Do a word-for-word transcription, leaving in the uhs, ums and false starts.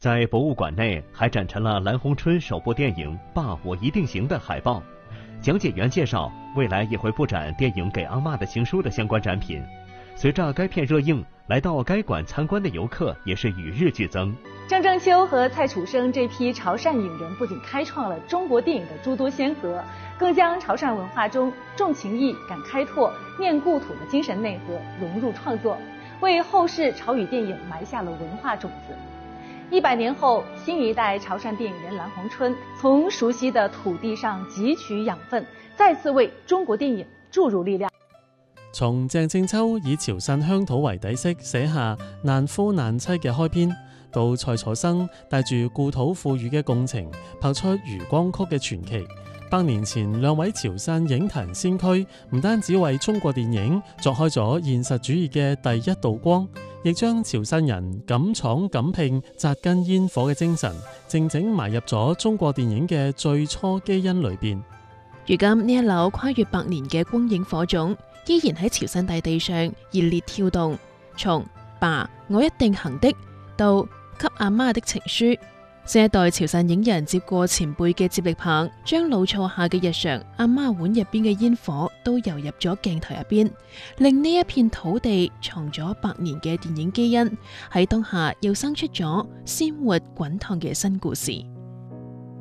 在博物馆内还展陈了蓝红春首部电影《爸，我一定行》的海报。讲解员介绍，未来也会布展电影《给阿嬷的情书》的相关展品。随着该片热映，来到该馆参观的游客也是与日俱增。 张正秋和蔡楚生这批潮汕影人不仅开创了中国电影的诸多先河，更将潮汕文化中重情义、敢开拓、念故土的精神内核融入创作，为后世潮语电影埋下了文化种子。一百年后，新一代潮汕电影人蓝红春从熟悉的土地上汲取养分，再次为中国电影注入力量。 從鄭正秋以潮汕鄉土為底色寫下難夫難妻嘅開篇，到蔡楚生帶住故土賦予嘅共情，拍出漁光曲嘅傳奇。百年前兩位潮汕影壇先驅，唔單止為中國電影鑿開咗現實主義嘅第一道光，亦將潮汕人敢闖敢拼、扎根煙火嘅精神，靜靜埋入咗中國電影嘅最初基因裏邊。 如今呢一縷跨越百年嘅光影火種，依然喺潮汕大地上熱烈跳動。從爸，我一定行的到給阿媽的情書，新一代潮汕影人接過前輩嘅接力棒，將老厝下嘅日常、阿媽碗入邊嘅煙火都游入咗鏡頭入邊，令呢一片土地藏咗百年嘅電影基因喺當下又生出咗鮮活滾燙嘅新故事。